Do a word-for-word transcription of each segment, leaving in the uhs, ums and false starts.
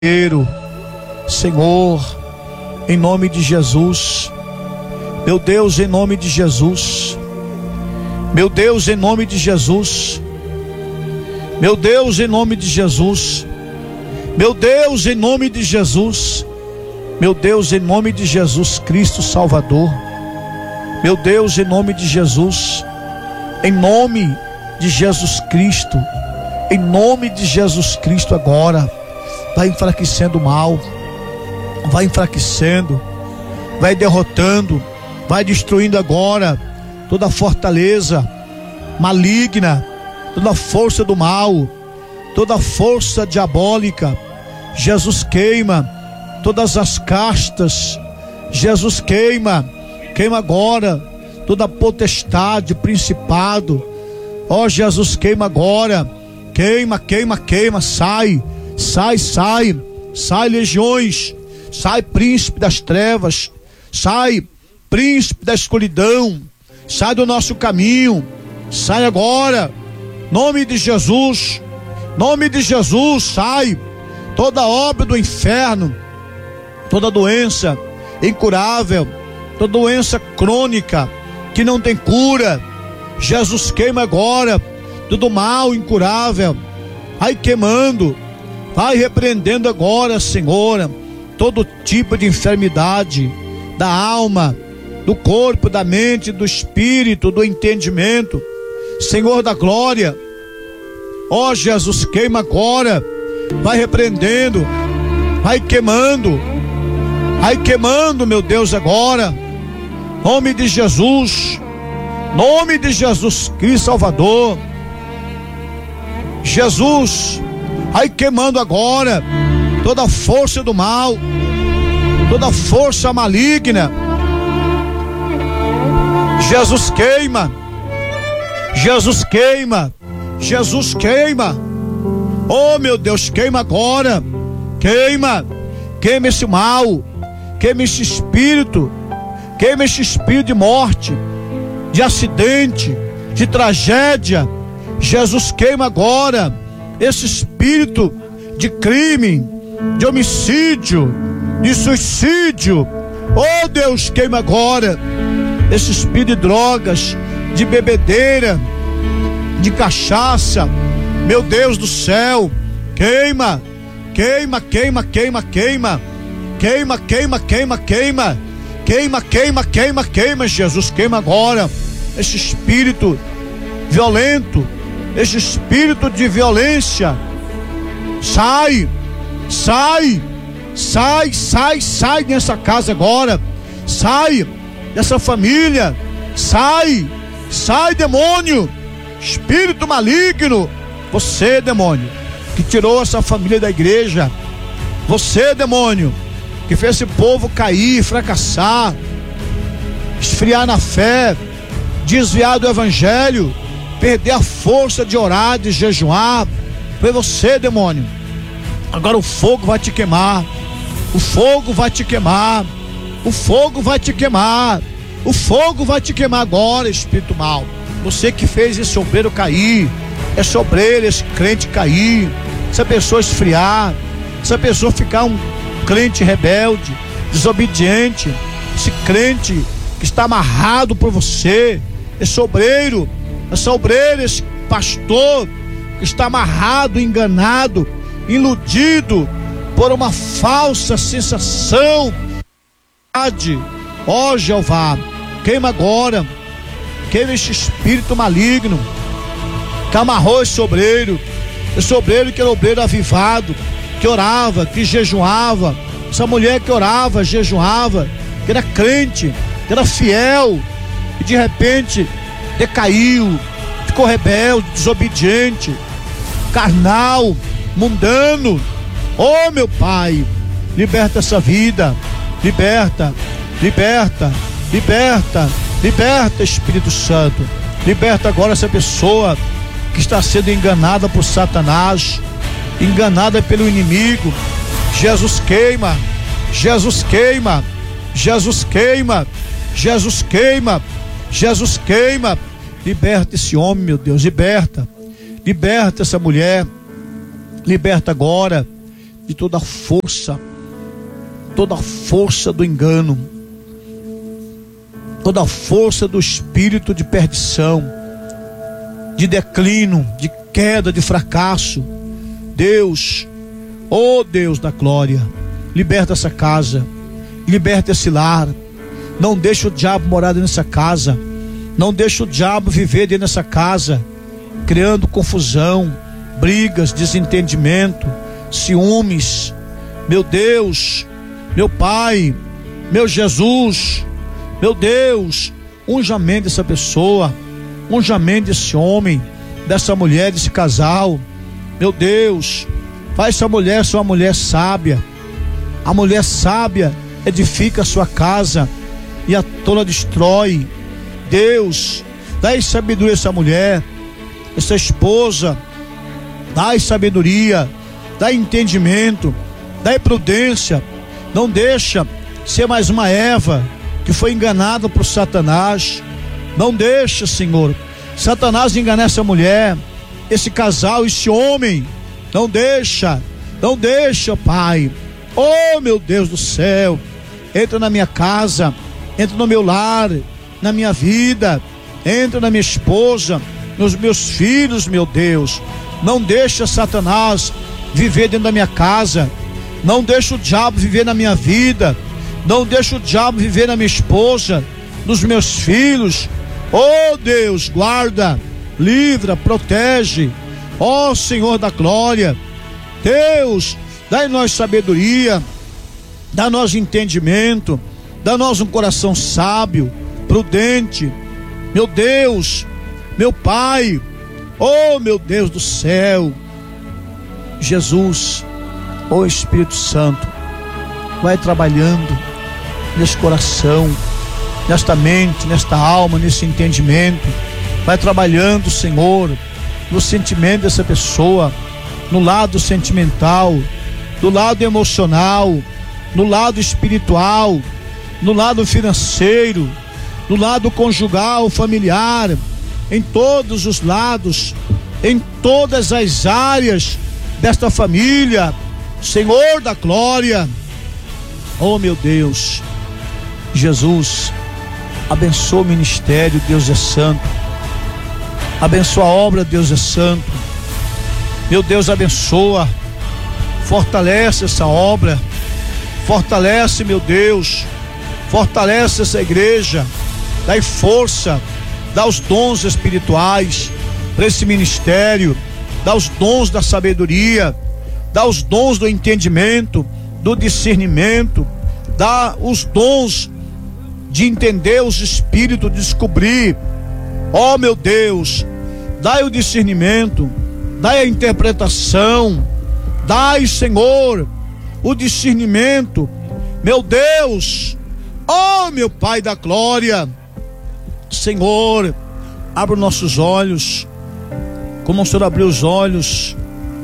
Senhor, em nome de Jesus, meu Deus, em nome de Jesus, meu Deus, em nome de Jesus, meu Deus, em nome de Jesus, meu Deus, em nome de Jesus, meu Deus, em nome de Jesus Cristo Salvador, meu Deus, em nome de Jesus, em nome de Jesus Cristo, em nome de Jesus Cristo agora, vai enfraquecendo o mal, vai enfraquecendo, vai derrotando, vai destruindo agora toda fortaleza maligna, toda força do mal, toda força diabólica. Jesus queima todas as castas, Jesus queima, queima agora toda potestade, principado. Ó, Jesus, queima agora, queima, queima, queima, sai, sai, sai, sai legiões, sai príncipe das trevas, sai príncipe da escuridão, sai do nosso caminho, sai agora, nome de Jesus, nome de Jesus, sai toda obra do inferno, toda doença incurável, toda doença crônica que não tem cura. Jesus, queima agora todo mal incurável, vai queimando, vai repreendendo agora, Senhor, todo tipo de enfermidade da alma, do corpo, da mente, do espírito, do entendimento. Senhor da glória, ó Jesus, queima agora, vai repreendendo, vai queimando, vai queimando, meu Deus, agora, nome de Jesus, nome de Jesus Cristo Salvador. Jesus, vai queimando agora toda força do mal, toda força maligna. Jesus queima, Jesus queima, Jesus queima. Oh meu Deus, queima agora, queima, queima esse mal, queima esse espírito, queima esse espírito de morte, de acidente, de tragédia. Jesus, queima agora esse espírito de crime, de homicídio, de suicídio. Oh Deus, queima agora esse espírito de drogas, de bebedeira, de cachaça. Meu Deus do céu, queima, queima, queima, queima, queima, queima, queima, queima, queima, queima, queima, queima, queima. Jesus, queima agora esse espírito violento, esse espírito de violência. Sai, sai, sai, sai, sai dessa casa agora, sai dessa família, sai, sai, demônio, espírito maligno. Você, demônio, que tirou essa família da igreja, você, demônio, que fez esse povo cair, fracassar, esfriar na fé, desviar do evangelho, perder a força de orar, de jejuar, foi você, demônio. Agora o fogo vai te queimar, o fogo vai te queimar, o fogo vai te queimar, o fogo vai te queimar agora, espírito mau. Você que fez esse obreiro cair, esse obreiro, esse crente cair, essa pessoa esfriar, essa pessoa ficar um crente rebelde, desobediente, esse crente que está amarrado por você, esse obreiro, essa obreira, esse pastor que está amarrado, enganado, iludido por uma falsa sensação. Ó Jeová, queima agora, queima esse espírito maligno que amarrou esse obreiro, esse obreiro que era obreiro avivado, que orava, que jejuava, essa mulher que orava, jejuava, que era crente, que era fiel, e de repente decaiu, ficou rebelde, desobediente, carnal, mundano. Oh meu Pai, liberta essa vida, liberta, liberta, liberta, liberta, Espírito Santo, liberta agora essa pessoa que está sendo enganada por Satanás, enganada pelo inimigo. Jesus queima, Jesus queima, Jesus queima, Jesus queima, Jesus queima. Liberta esse homem, meu Deus, liberta, liberta essa mulher, liberta agora, de toda a força, toda a força do engano, toda a força do espírito de perdição, de declínio, de queda, de fracasso. Deus, oh Deus da glória, liberta essa casa, liberta esse lar. Não deixa o diabo morar dentro dessa casa, não deixa o diabo viver dentro dessa casa, criando confusão, brigas, desentendimento, ciúmes. Meu Deus, meu Pai, meu Jesus, meu Deus, unja a mente dessa pessoa, unja a mente desse homem, dessa mulher, desse casal. Meu Deus, faz essa mulher ser uma mulher sábia. A mulher sábia edifica a sua casa e a tola destrói. Deus, dai sabedoria a essa mulher, essa esposa, dai sabedoria, dai entendimento, dai prudência. Não deixa ser mais uma Eva que foi enganada por Satanás. Não deixa, Senhor, Satanás enganar essa mulher, esse casal, esse homem. Não deixa, não deixa, Pai. Oh, meu Deus do céu, entra na minha casa, entra no meu lar, na minha vida, entra na minha esposa, nos meus filhos, meu Deus. Não deixa Satanás viver dentro da minha casa, não deixa o diabo viver na minha vida, não deixa o diabo viver na minha esposa, nos meus filhos. Oh Deus, guarda, livra, protege. Ó Senhor da glória, Deus, dai-nós sabedoria, dá-nós entendimento, dá-nós um coração sábio, prudente. Meu Deus, meu Pai, oh meu Deus do céu, Jesus, oh Espírito Santo, vai trabalhando nesse coração, nesta mente, nesta alma, nesse entendimento. Vai trabalhando, Senhor, no sentimento dessa pessoa, no lado sentimental, no lado emocional, no lado espiritual, no lado financeiro, no lado conjugal, familiar, em todos os lados, em todas as áreas desta família. Senhor da glória, oh meu Deus, Jesus, abençoa o ministério, Deus é santo. Abençoa a obra, Deus é santo. Meu Deus, abençoa, fortalece essa obra, fortalece, meu Deus, fortalece essa igreja, dai força, dá os dons espirituais para esse ministério, dá os dons da sabedoria, dá os dons do entendimento, do discernimento, dá os dons de entender os espíritos, de descobrir. Ó meu Deus, dai o discernimento, dai a interpretação, dai, Senhor, o discernimento. Meu Deus, ó meu Pai da glória, Senhor, abra os nossos olhos, como o Senhor abriu os olhos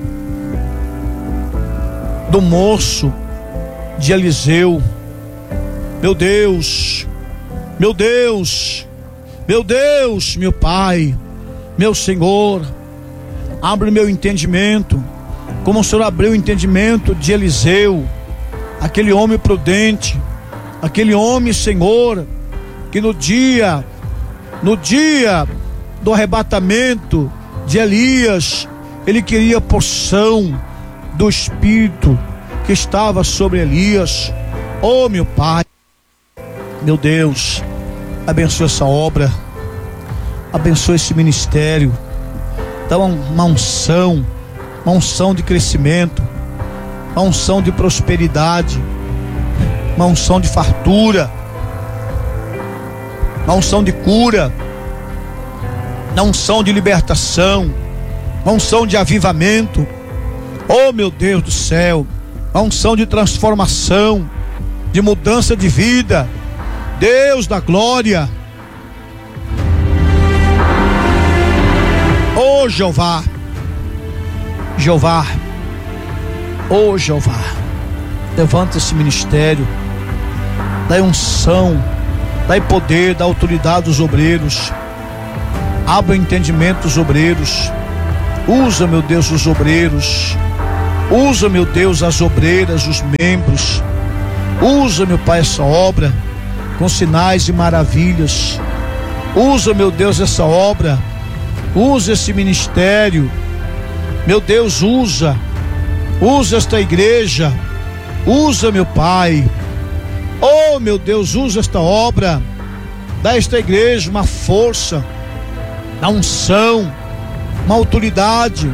do moço de Eliseu. Meu Deus, meu Deus, meu Deus, meu Pai, meu Senhor, abre meu entendimento, como o Senhor abriu o entendimento de Eliseu, aquele homem prudente, aquele homem, Senhor, que no dia, no dia do arrebatamento de Elias, ele queria porção do Espírito que estava sobre Elias. Oh meu Pai, meu Deus, abençoa essa obra, abençoa esse ministério, dá uma unção, uma unção de crescimento, uma unção de prosperidade, uma unção de fartura, uma unção de cura, uma unção de libertação, uma unção de avivamento. Oh meu Deus do céu, uma unção de transformação, de mudança de vida. Deus da glória, oh Jeová, Jeová, oh Jeová, levanta esse ministério, dai unção, dai poder, dá autoridade aos obreiros, abra o entendimento dos obreiros, usa, meu Deus, os obreiros, Usa, meu Deus, as obreiras, os membros. Usa, meu Pai, essa obra com sinais e maravilhas. Usa, meu Deus, essa obra. Usa esse ministério. Meu Deus, usa. Usa esta igreja. Usa, meu Pai. Oh, meu Deus, usa esta obra. Dá a esta igreja uma força, uma unção, uma autoridade.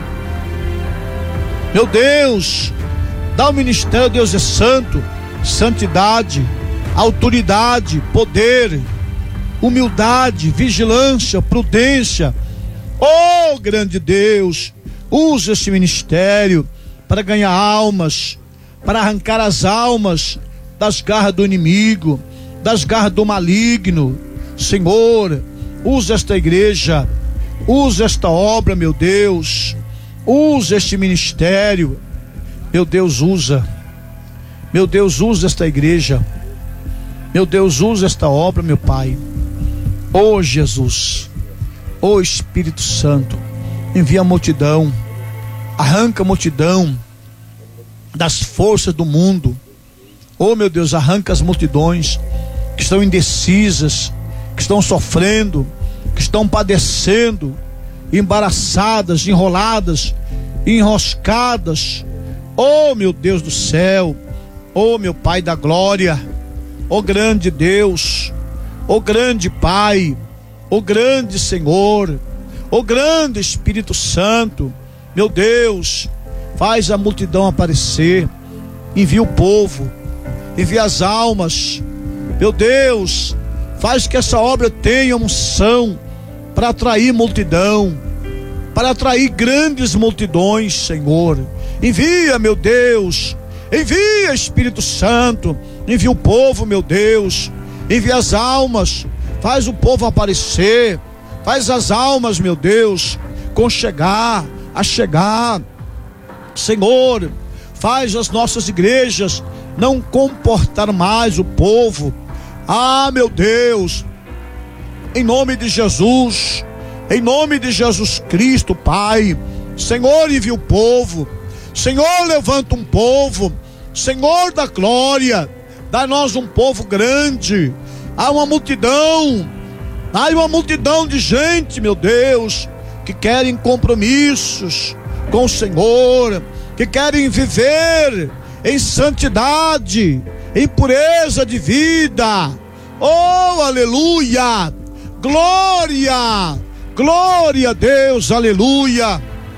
Meu Deus, dá ao ministério, Deus é santo, santidade, autoridade, poder, humildade, vigilância, prudência. Oh, grande Deus, usa esse ministério para ganhar almas, para arrancar as almas das garras do inimigo, das garras do maligno. Senhor, usa esta igreja, usa esta obra, meu Deus, usa este ministério, meu Deus, usa, meu Deus, usa esta igreja, meu Deus, usa esta obra, meu Pai. Oh Jesus, oh Espírito Santo, envia a multidão, arranca a multidão das forças do mundo. Oh meu Deus, arranca as multidões que estão indecisas, que estão sofrendo, que estão padecendo, embaraçadas, enroladas, enroscadas. Oh meu Deus do céu, oh meu Pai da glória, oh grande Deus, oh grande Pai, oh grande Senhor, oh grande Espírito Santo, meu Deus, faz a multidão aparecer, envia o povo, envia as almas, meu Deus, faz que essa obra tenha unção para atrair multidão, para atrair grandes multidões, Senhor. Envia, meu Deus, envia, Espírito Santo, envia o povo, meu Deus, envia as almas, faz o povo aparecer, faz as almas, meu Deus, conchegar, achegar. Senhor, faz as nossas igrejas não comportar mais o povo. Ah, meu Deus, em nome de Jesus, em nome de Jesus Cristo, Pai, Senhor, envia o povo, Senhor, levanta um povo, Senhor da glória, dá-nos um povo grande. Há uma multidão, há uma multidão de gente, meu Deus, que querem compromissos com o Senhor, que querem viver em santidade, em pureza de vida. Oh, aleluia, glória, glória a Deus, aleluia.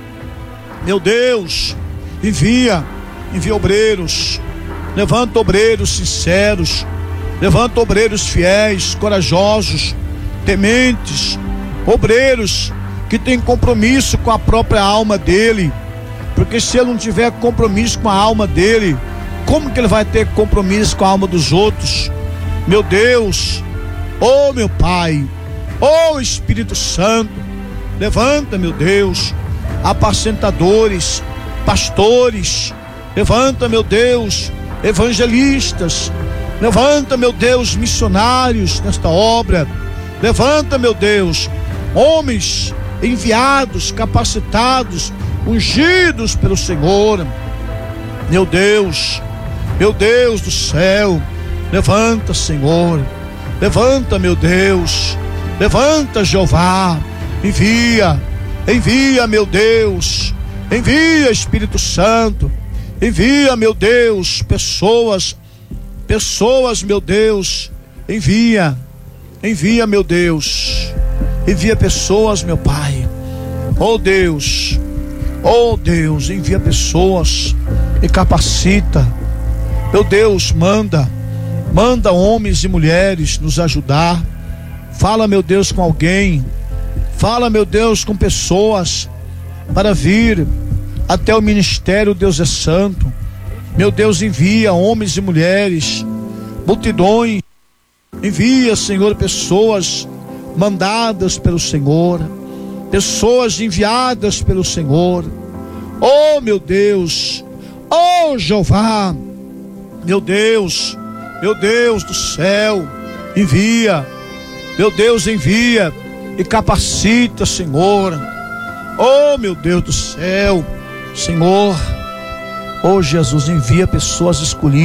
Meu Deus, envia, envia obreiros, levanta obreiros sinceros, levanta obreiros fiéis, corajosos, tementes, obreiros que têm compromisso com a própria alma dele, porque se ele não tiver compromisso com a alma dele, como que ele vai ter compromisso com a alma dos outros? Meu Deus, oh meu Pai, oh Espírito Santo, levanta, meu Deus, apacentadores, pastores, levanta, meu Deus, evangelistas, levanta, meu Deus, missionários nesta obra, levanta, meu Deus, homens enviados, capacitados, ungidos pelo Senhor. Meu Deus, meu Deus do céu, levanta, Senhor, levanta, meu Deus, levanta, Jeová, envia, envia, meu Deus, envia, Espírito Santo, envia, meu Deus, pessoas, pessoas, meu Deus, envia, envia, meu Deus, envia pessoas, meu Pai. Oh Deus, oh Deus, envia pessoas e capacita. Meu Deus, manda, manda homens e mulheres nos ajudar. Fala, meu Deus, com alguém. Fala, meu Deus, com pessoas para vir até o ministério Deus é Santo. Meu Deus, envia homens e mulheres, multidões. Envia, Senhor, pessoas mandadas pelo Senhor, pessoas enviadas pelo Senhor. Oh, meu Deus, oh, Jeová, meu Deus, meu Deus do céu, envia, meu Deus, envia e capacita, Senhor. Oh, meu Deus do céu, Senhor, Oh Jesus, envia pessoas escolhidas